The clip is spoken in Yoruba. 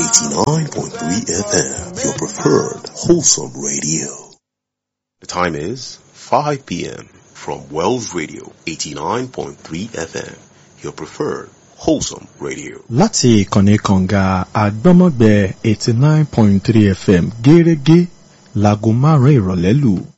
89.3 FM, your preferred wholesome radio. The time is 5 p.m. from Wells Radio 89.3 FM, your preferred wholesome radio. Láti ìkànnì kànga àgbọ́mọ̀gbẹ́ 89.3 FM gẹ́rẹ́gẹ́ láago 5 ìrọ̀lẹ́ lù.